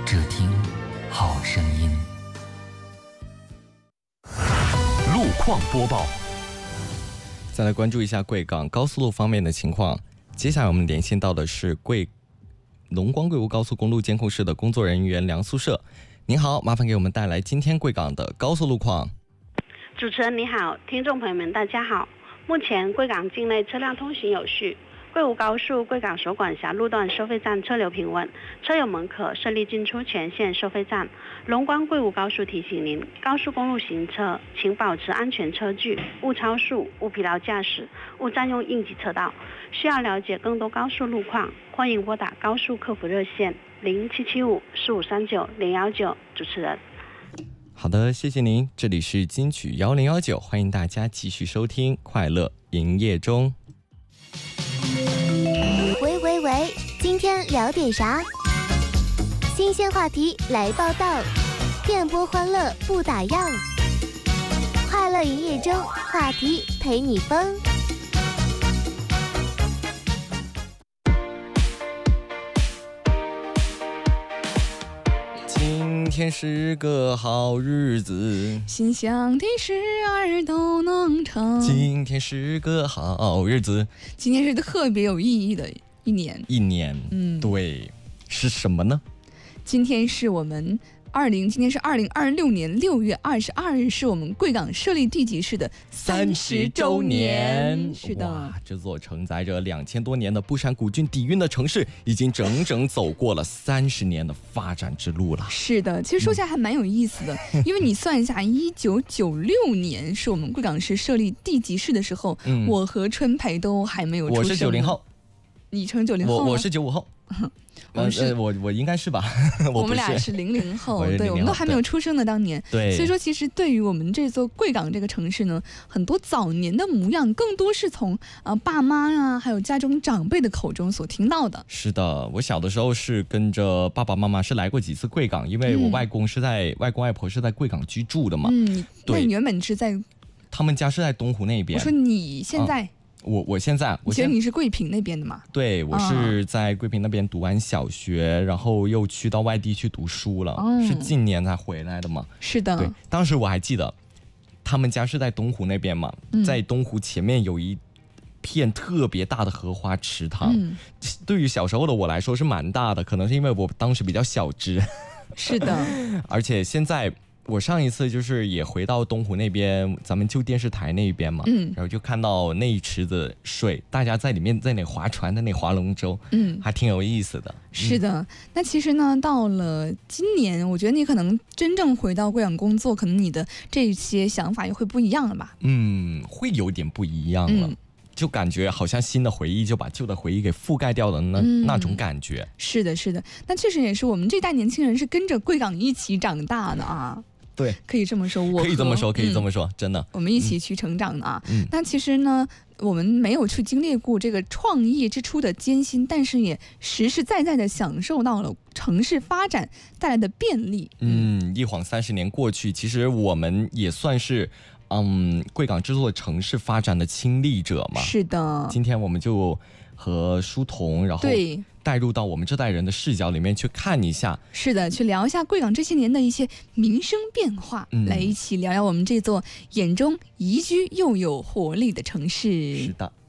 只听好声音。 路况播报。 再来关注一下贵港高速路方面的情况。接下来我们连线到的是龙光贵吴高速公路监控室的工作人员梁宿舍。您好，麻烦给我们带来今天贵港的高速路况。 主持人你好，听众朋友们大家好。目前贵港境内车辆通行有序，贵吴高速贵港首管辖路段收费站车流平稳，车友们可顺利进出全线收费站。龙光贵吴高速提醒您，高速公路行车请保持安全车距，勿超速，勿疲劳驾驶，勿占用应急车道。需要了解更多高速路况，欢迎拨打高速客服热线0775-4539-019。主持人。 好的，谢谢您。这里是金曲1019，欢迎大家继续收听快乐营业中。 喂，今天聊点啥？新鲜话题来报道，电波欢乐不打烊，快乐营业中，话题陪你疯。 今天是个好日子， 心想的事儿都能成。 今天是个好日子， 今天是特别有意义的一年。 对，是什么呢？ 今天是2026年6月22日，是我们贵港设立地级市的30周年。是的， 哇，这座承载着2000多年的布山古郡底蕴的城市，已经整整走过了30年的发展之路了。 是的，其实说起来还蛮有意思的，因为你算一下，1996年是我们贵港市设立地级市的时候，我和春培都还没有出生。 我是90后， 你成90后， 我是95后。我应该是吧？ 我们俩是00后，对，我们都还没有出生的当年。 对， 所以说其实对于我们这座贵港这个城市呢，很多早年的模样，更多是从爸妈啊，还有家中长辈的口中所听到的。是的，我小的时候是跟着爸爸妈妈是来过几次贵港，因为我外公外婆是在贵港居住的嘛。 那你原本是在？ 他们家是在东湖那边。 我说你现在？ 我现在， 其实你是桂平那边的嘛？ 对，我是在桂平那边读完小学，然后又去到外地去读书了，是近年才回来的嘛。 是的， 对，当时我还记得，他们家是在东湖那边嘛，在东湖前面有一片特别大的荷花池塘，对于小时候的我来说是蛮大的，可能是因为我当时比较小只。 是的，而且现在。我上一次就是也回到东湖那边，咱们旧电视台那边嘛，然后就看到那一池子水，大家在里面在那划船，在那划龙舟，还挺有意思的。 是的，那其实呢，到了今年，我觉得你可能真正回到贵港工作，可能你的这些想法也会不一样了吧？ 会有点不一样了。就感觉好像新的回忆就把旧的回忆给覆盖掉的那种感觉。 是的，是的，那确实也是我们这代年轻人是跟着贵港一起长大的啊。 对， 可以这么说， 可以这么说，真的， 我们一起去成长的啊。那其实呢，我们没有去经历过这个创业之初的艰辛，但是也实实在在的享受到了城市发展带来的便利。 一晃30年过去，其实我们也算是贵港这座城市发展的亲历者嘛。 是的， 今天我们就和书童，然后带入到我们这代人的视角里面去看一下。 是的，去聊一下贵港这些年的一些民生变化，来一起聊聊我们这座眼中宜居又有活力的城市。 是的。